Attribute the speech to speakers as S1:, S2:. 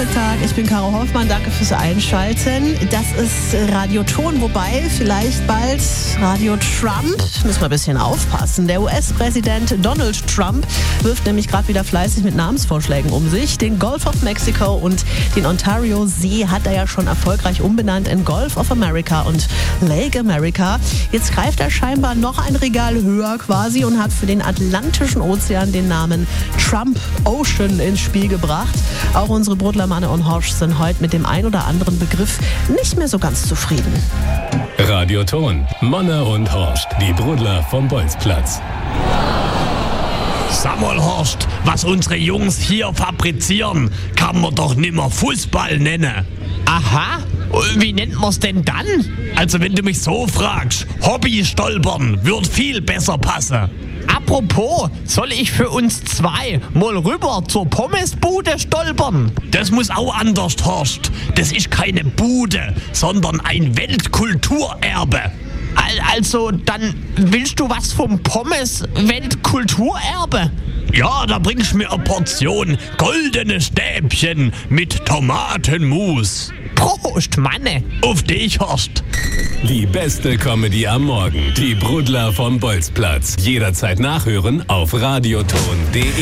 S1: Nachmittag. Ich bin Caro Hoffmann. Danke fürs Einschalten. Das ist Radio Ton, wobei vielleicht bald Radio Trump. Müssen wir ein bisschen aufpassen. Der US-Präsident Donald Trump wirft nämlich gerade wieder fleißig mit Namensvorschlägen um sich. Den Gulf of Mexico und den Ontario-See hat er ja schon erfolgreich umbenannt in Gulf of America und Lake America. Jetzt greift er scheinbar noch ein Regal höher quasi und hat für den Atlantischen Ozean den Namen Trump Ocean ins Spiel gebracht. Auch unsere Brudler Manne und Horst sind heute mit dem ein oder anderen Begriff nicht mehr so ganz zufrieden.
S2: Radio Ton, Manne und Horst, die Brudler vom Bolzplatz.
S3: Sag mal, Horst, was unsere Jungs hier fabrizieren, kann man doch nimmer Fußball nennen.
S4: Aha, wie nennt man's denn dann?
S3: Also wenn du mich so fragst, Hobby-Stolpern wird viel besser passen.
S4: Apropos, soll ich für uns zwei mal rüber zur Pommesbude stolpern?
S3: Das muss auch anders, Horst. Das ist keine Bude, sondern ein Weltkulturerbe.
S4: Also, dann willst du was vom Pommes-Weltkulturerbe?
S3: Ja, da bringst du mir eine Portion goldene Stäbchen mit Tomatenmus.
S4: Prost, Manne!
S3: Auf dich, Horst!
S2: Die beste Comedy am Morgen. Die Brudler vom Bolzplatz. Jederzeit nachhören auf radioton.de.